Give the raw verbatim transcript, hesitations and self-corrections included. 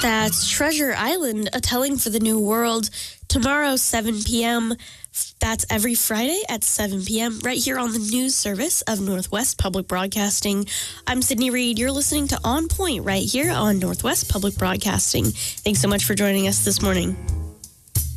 That's Treasure Island, A Telling for the New World, tomorrow, seven p.m. That's every Friday at seven p.m. right here on the news service of Northwest Public Broadcasting. I'm Sydney Reed. You're listening to On Point right here on Northwest Public Broadcasting. Thanks so much for joining us this morning.